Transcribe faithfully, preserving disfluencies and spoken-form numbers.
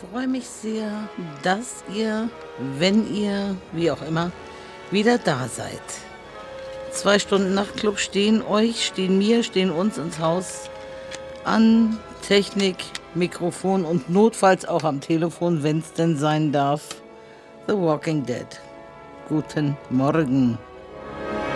freue mich sehr, dass ihr, wenn ihr, wie auch immer, wieder da seid. Zwei Stunden Nachtclub stehen euch, stehen mir, stehen uns ins Haus an Technik, Mikrofon und notfalls auch am Telefon, wenn es denn sein darf. The Walking Dead. Guten Morgen.